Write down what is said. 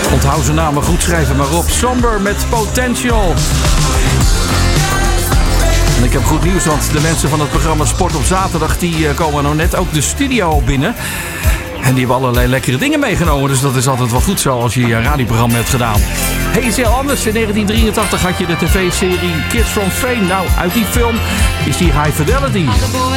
Onthoud zijn namen goed, schrijven maar op. Somber met Potential. En ik heb goed nieuws, want de mensen van het programma Sport op Zaterdag... die komen nou net ook de studio binnen. En die hebben allerlei lekkere dingen meegenomen. Dus dat is altijd wel goed zo als je een radioprogramma hebt gedaan. Hey, is heel anders. In 1983 had je de tv-serie Kids from Fame. Nou, uit die film is die High Fidelity.